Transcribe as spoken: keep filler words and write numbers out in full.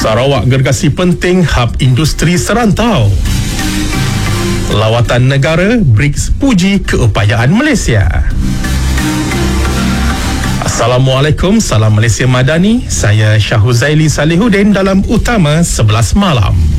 Sarawak gergasi penting hub industri serantau. Lawatan negara, BRICS puji keupayaan Malaysia. Assalamualaikum, salam Malaysia Madani. Saya Syahuzaili Salihuddin dalam Utama sebelas Malam.